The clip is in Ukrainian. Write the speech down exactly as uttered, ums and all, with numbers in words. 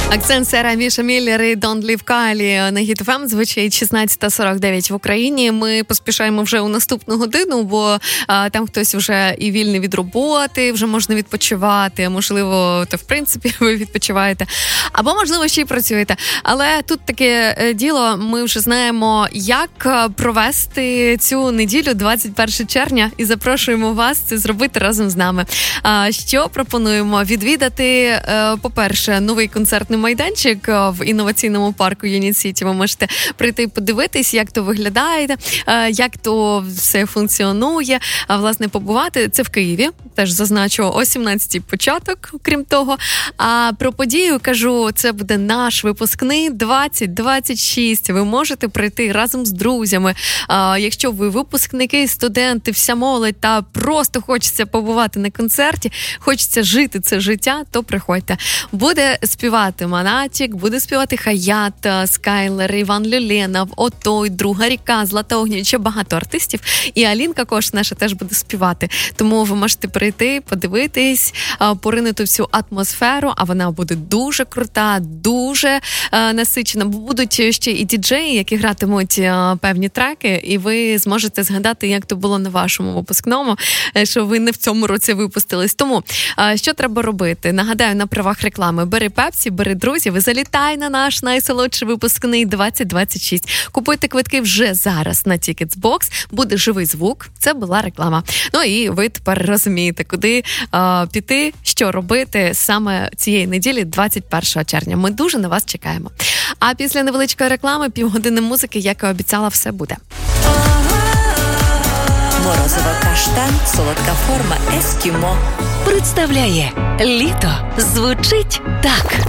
Акцент Сера Міша Міллер і Don't Leave Kylie на Hit еф ем звучить шістнадцята сорок дев'ять в Україні. Ми поспішаємо вже у наступну годину, бо а, там хтось вже і вільний від роботи, вже можна відпочивати, можливо, то в принципі ви відпочиваєте, або, можливо, ще й працюєте. Але тут таке діло, ми вже знаємо, як провести цю неділю, двадцять перше червня, і запрошуємо вас це зробити разом з нами. А, що пропонуємо? Відвідати, по-перше, новий концертний майданчик в інноваційному парку Юніт Сіті. Ви можете прийти і подивитись, як то виглядає, як то все функціонує, а, власне, побувати. Це в Києві, теж зазначу, о сімнадцятій початок, крім того. А про подію кажу, це буде наш випускний двадцять двадцять шість. Ви можете прийти разом з друзями. А, якщо ви випускники, студенти, вся молодь та просто хочеться побувати на концерті, хочеться жити це життя, то приходьте. Буде співати Монатік, буде співати Хаят, Скайлер, Іван Люленов, Отой, Друга ріка, Злата Огнєвіч, ще багато артистів. І Алінка Кош наша теж буде співати. Тому ви можете прийти, подивитись, поринути всю атмосферу, а вона буде дуже крута, дуже насичена. Бо будуть ще і діджеї, які гратимуть певні треки, і ви зможете згадати, як то було на вашому випускному, що ви не в цьому році випустились. Тому, що треба робити? Нагадаю, на правах реклами. Бери Пепсі, бери друзів і залітай на наш найсолодший випускний двадцять двадцять шість. Купуйте квитки вже зараз на Ticketsbox. Буде живий звук. Це була реклама. Ну і ви тепер розумієте, куди а, піти, що робити саме цієї неділі, двадцять першого червня. Ми дуже на вас чекаємо. А після невеличкої реклами, півгодини музики, як і обіцяла, все буде. Морозиво каштан, солодка форма ескімо. Представляє літо звучить так.